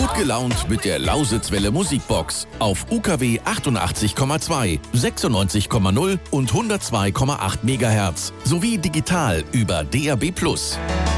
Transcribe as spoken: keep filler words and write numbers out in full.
Gut gelaunt mit der Lausitzwelle Musikbox auf U K W achtundachtzig Komma zwei, sechsundneunzig Komma null und hundertzwei Komma acht Megahertz sowie digital über D A B plus.